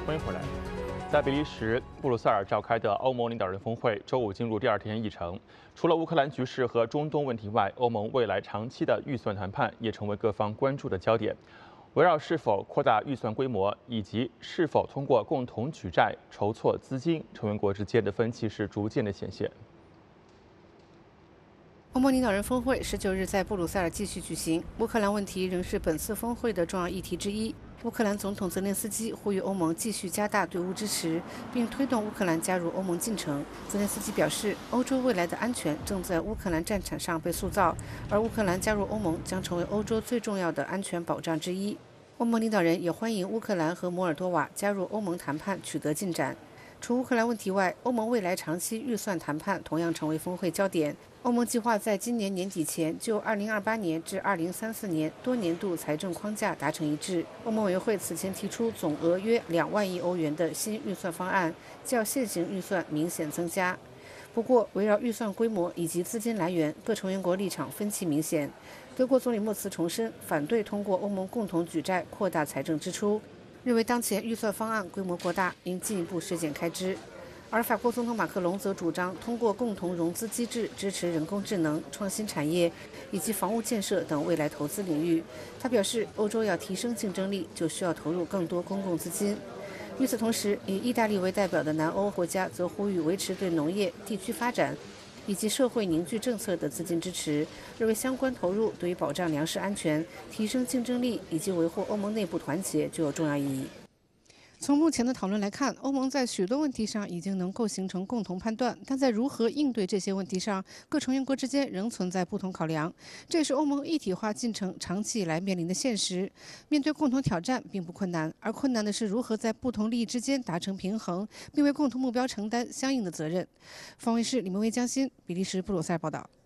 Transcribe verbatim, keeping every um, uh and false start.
欢迎回来。在比利时布鲁塞尔召开的欧盟领导人峰会周五进入第二天议程。除了乌克兰局势和中东问题外，欧盟未来长期的预算谈判也成为各方关注的焦点。围绕是否扩大预算规模，以及是否通过共同举债筹措资金，成员国之间的分歧是逐渐的显现。 欧盟领导人峰会十九日在布鲁塞尔继续举行，乌克兰问题仍是本次峰会的重要议题之一。乌克兰总统泽连斯基呼吁欧盟继续加大对乌支持，并推动乌克兰加入欧盟进程。泽连斯基表示，欧洲未来的安全正在乌克兰战场上被塑造，而乌克兰加入欧盟将成为欧洲最重要的安全保障之一。欧盟领导人也欢迎乌克兰和摩尔多瓦加入欧盟谈判取得进展。除乌克兰问题外，欧盟未来长期预算谈判同样成为峰会焦点。欧盟计划在今年年底前就二零二八年至二零三四年多年度财政框架达成一致。欧盟委员会此前提出总额约两万亿欧元的新预算方案，较现行预算明显增加。不过，围绕预算规模以及资金来源，各成员国立场分歧明显。德国总理默茨重申反对通过欧盟共同举债扩大财政支出，认为当前预算方案规模过大，应进一步削减开支。而法国总统马克龙则主张通过共同融资机制支持人工智能、创新产业以及房屋建设等未来投资领域。他表示，欧洲要提升竞争力，就需要投入更多公共资金。与此同时，以意大利为代表的南欧国家则呼吁维持对农业、地区发展以及社会凝聚政策的资金支持，认为相关投入对于保障粮食安全、提升竞争力以及维护欧盟内部团结具有重要意义。从目前的讨论来看，欧盟在许多问题上已经能够形成共同判断，但在如何应对这些问题上，各成员国之间仍存在不同考量。这也是欧盟一体化进程长期以来面临的现实。面对共同挑战并不困难，而困难的是如何在不同利益之间达成平衡，并为共同目标承担相应的责任。方卫视李明威、江欣，比利时布鲁塞尔报道。